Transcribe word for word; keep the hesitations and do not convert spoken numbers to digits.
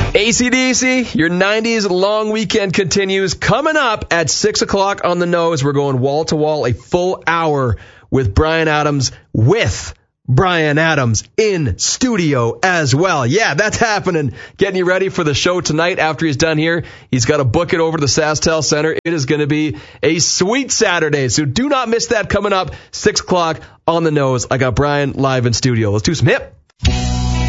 A C D C, your nineties long weekend continues. Coming up at six o'clock on the nose, we're going wall to wall, a full hour with Bryan Adams, with Bryan Adams in studio as well. Yeah, that's happening. Getting you ready for the show tonight after he's done here. He's got to book it over to the SaskTel Center. It is going to be a sweet Saturday, so do not miss that coming up, six o'clock on the nose. I got Bryan live in studio. Let's do some hip